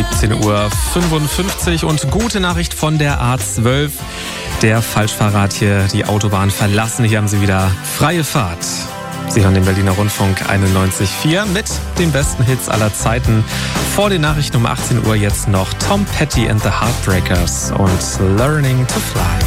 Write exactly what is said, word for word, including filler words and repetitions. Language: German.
siebzehn Uhr fünfundfünfzig und gute Nachricht von der A zwölf. Der Falschfahrer hat hier die Autobahn verlassen. Hier haben Sie wieder freie Fahrt. Sie hören den Berliner Rundfunk einundneunzig Komma vier mit den besten Hits aller Zeiten. Vor den Nachrichten um achtzehn Uhr jetzt noch Tom Petty and the Heartbreakers und Learning to Fly.